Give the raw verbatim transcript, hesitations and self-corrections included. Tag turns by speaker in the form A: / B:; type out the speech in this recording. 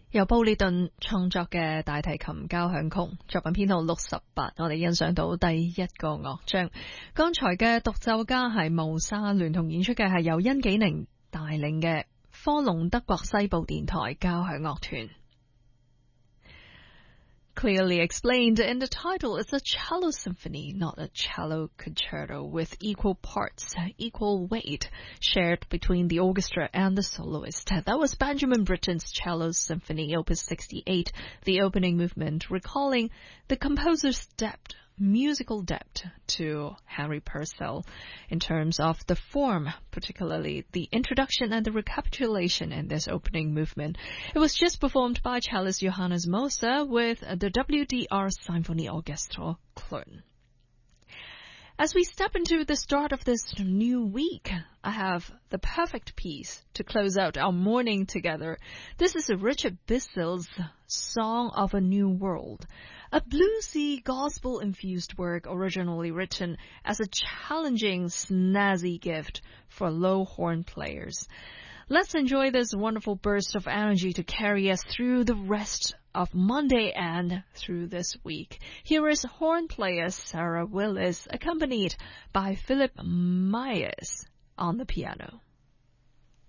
A: 由布列頓創作嘅大提琴交響曲，作品編號六十八，我哋欣賞到第一個樂章。剛才嘅獨奏家係毛沙，聯同演出嘅係由殷紀寧帶領嘅科隆德國西部電台交響樂團。Clearly explained in the title, it's a cello symphony, not a cello concerto, with equal parts, equal weight shared between the orchestra and the soloist. That was Benjamin Britten's Cello Symphony, Opus sixty-eight, the opening movement, recalling the composer's depth, musical depth to Henry Purcell in terms of the form, particularly the introduction and the recapitulation in this opening movement. It was just performed by cellist Johannes Moser with the W D R Symphony Orchestra Cologne. As we step into the start of this new week, I have the perfect piece to close out our morning together. This is Richard Bissell's Song of a New World, a bluesy, gospel-infused work originally written as a challenging, snazzy gift for low horn players. Let's enjoy this wonderful burst of energy to carry us through the rest of Monday and through this week. Here is horn player Sarah Willis, accompanied by Philip Myers on the piano.